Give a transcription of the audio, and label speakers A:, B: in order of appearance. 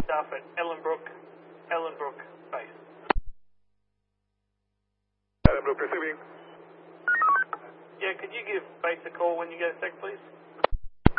A: staff at Ellenbrook Base.
B: Ellenbrook receiving.
A: Yeah, could you give base a call when you get a sec, please?